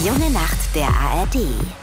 Die junge Nacht der ARD.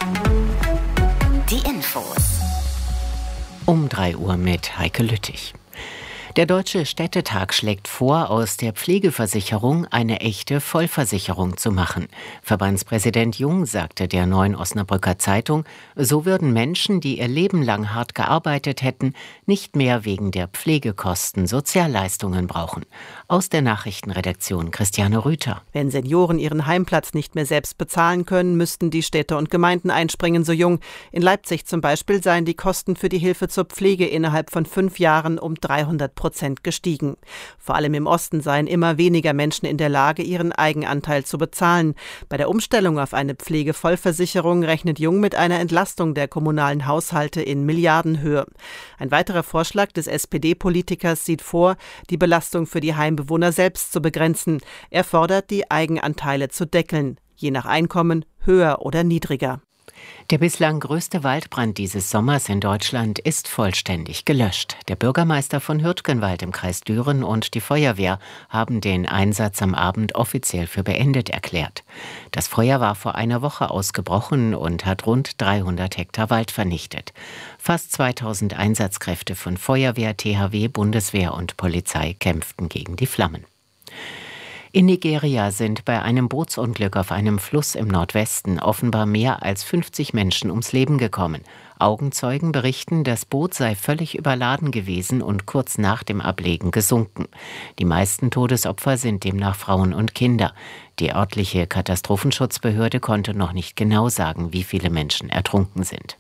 Die Infos. Um 3 Uhr mit Heike Lüttich. Der Deutsche Städtetag schlägt vor, aus der Pflegeversicherung eine echte Vollversicherung zu machen. Verbandspräsident Jung sagte der Neuen Osnabrücker Zeitung, so würden Menschen, die ihr Leben lang hart gearbeitet hätten, nicht mehr wegen der Pflegekosten Sozialleistungen brauchen. Aus der Nachrichtenredaktion Christiane Rüther. Wenn Senioren ihren Heimplatz nicht mehr selbst bezahlen können, müssten die Städte und Gemeinden einspringen, so Jung. In Leipzig zum Beispiel seien die Kosten für die Hilfe zur Pflege innerhalb von 5 Jahren um 300% gestiegen. Vor allem im Osten seien immer weniger Menschen in der Lage, ihren Eigenanteil zu bezahlen. Bei der Umstellung auf eine Pflegevollversicherung rechnet Jung mit einer Entlastung der kommunalen Haushalte in Milliardenhöhe. Ein weiterer Vorschlag des SPD-Politikers sieht vor, die Belastung für die Heimbewohner selbst zu begrenzen. Er fordert, die Eigenanteile zu deckeln, je nach Einkommen höher oder niedriger. Der bislang größte Waldbrand dieses Sommers in Deutschland ist vollständig gelöscht. Der Bürgermeister von Hürtgenwald im Kreis Düren und die Feuerwehr haben den Einsatz am Abend offiziell für beendet erklärt. Das Feuer war vor einer Woche ausgebrochen und hat rund 300 Hektar Wald vernichtet. Fast 2000 Einsatzkräfte von Feuerwehr, THW, Bundeswehr und Polizei kämpften gegen die Flammen. In Nigeria sind bei einem Bootsunglück auf einem Fluss im Nordwesten offenbar mehr als 50 Menschen ums Leben gekommen. Augenzeugen berichten, das Boot sei völlig überladen gewesen und kurz nach dem Ablegen gesunken. Die meisten Todesopfer sind demnach Frauen und Kinder. Die örtliche Katastrophenschutzbehörde konnte noch nicht genau sagen, wie viele Menschen ertrunken sind.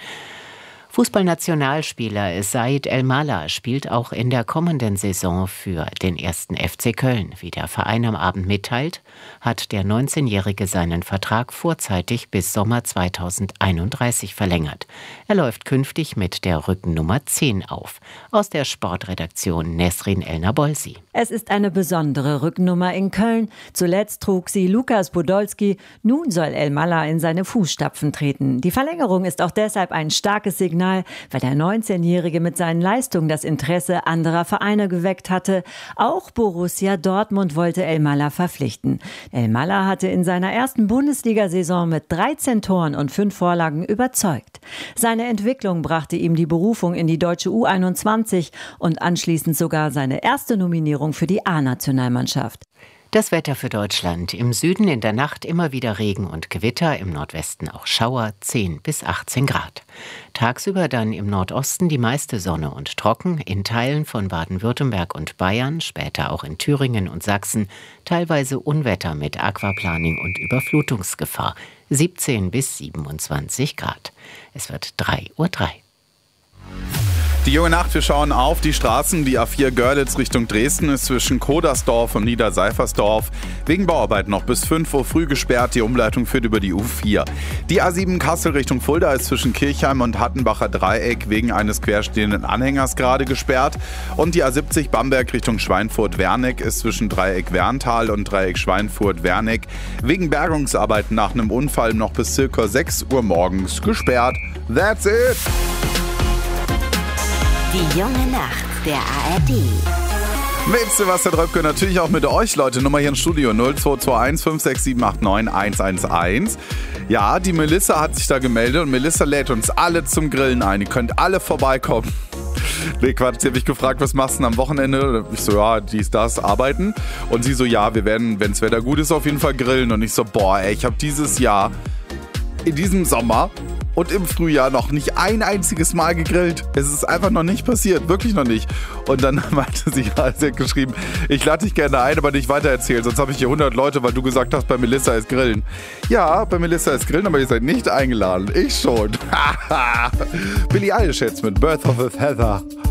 Fußballnationalspieler Said El-Mallah spielt auch in der kommenden Saison für den 1. FC Köln. Wie der Verein am Abend mitteilt, hat der 19-Jährige seinen Vertrag vorzeitig bis Sommer 2031 verlängert. Er läuft künftig mit der Rückennummer 10 auf. Aus der Sportredaktion Nesrin El-Nabolsi. Es ist eine besondere Rückennummer in Köln. Zuletzt trug sie Lukas Podolski. Nun soll El-Mallah in seine Fußstapfen treten. Die Verlängerung ist auch deshalb ein starkes Signal, weil der 19-Jährige mit seinen Leistungen das Interesse anderer Vereine geweckt hatte. Auch Borussia Dortmund wollte El-Mallah verpflichten. El-Mallah hatte in seiner ersten Bundesliga-Saison mit 13 Toren und 5 Vorlagen überzeugt. Seine Entwicklung brachte ihm die Berufung in die deutsche U21 und anschließend sogar seine erste Nominierung für die A-Nationalmannschaft. Das Wetter für Deutschland. Im Süden in der Nacht immer wieder Regen und Gewitter, im Nordwesten auch Schauer, 10 bis 18 Grad. Tagsüber dann im Nordosten die meiste Sonne und trocken, in Teilen von Baden-Württemberg und Bayern, später auch in Thüringen und Sachsen, teilweise Unwetter mit Aquaplaning und Überflutungsgefahr, 17 bis 27 Grad. Es wird 3:03 Uhr. Die junge Nacht, wir schauen auf die Straßen. Die A4 Görlitz Richtung Dresden ist zwischen Kodersdorf und Niederseifersdorf wegen Bauarbeiten noch bis 5 Uhr früh gesperrt. Die Umleitung führt über die U4. Die A7 Kassel Richtung Fulda ist zwischen Kirchheim und Hattenbacher Dreieck wegen eines querstehenden Anhängers gerade gesperrt. Und die A70 Bamberg Richtung Schweinfurt-Werneck ist zwischen Dreieck Werntal und Dreieck Schweinfurt-Werneck wegen Bergungsarbeiten nach einem Unfall noch bis ca. 6 Uhr morgens gesperrt. That's it! Die junge Nacht der ARD. Mit Sebastian Röpke, natürlich auch mit euch, Leute. Nummer hier im Studio 0221 56789 111. Ja, die Melissa hat sich da gemeldet und Melissa lädt uns alle zum Grillen ein. Ihr könnt alle vorbeikommen. Nee, Quatsch, sie hat mich gefragt, was machst du denn am Wochenende? Ich so, ja, dies, das, arbeiten. Und sie so, ja, wir werden, wenn das Wetter gut ist, auf jeden Fall grillen. Und ich so, boah, ey, ich habe dieses Jahr, in diesem Sommer und im Frühjahr noch nicht ein einziges Mal gegrillt. Es ist einfach noch nicht passiert, wirklich noch nicht. Und dann meinte sie, sie hat geschrieben, ich lade dich gerne ein, aber nicht weitererzählen, sonst habe ich hier 100 Leute, weil du gesagt hast, bei Melissa ist Grillen. Ja, bei Melissa ist Grillen, aber ihr seid nicht eingeladen. Ich schon. Billie Eilish jetzt mit Birth of a Feather.